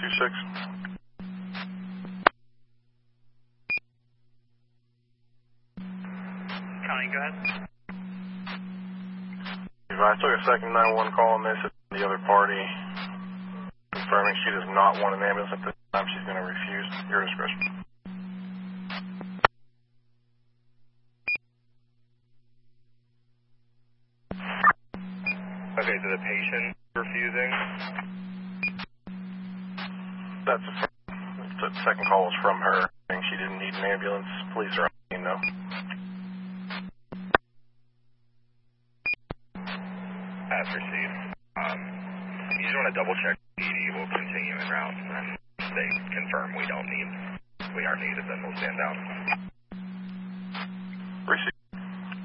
226. Connie, go ahead. I took a second 911 call on this. The other party confirming she does not want an ambulance at this time. She's going to refuse. Your discretion. Okay, so the patient refusing? That's the second call was from her, saying she didn't need an ambulance. Police are on the scene now. As received. You just want to double check PD will continue en route, and they confirm we are needed, then we'll stand down.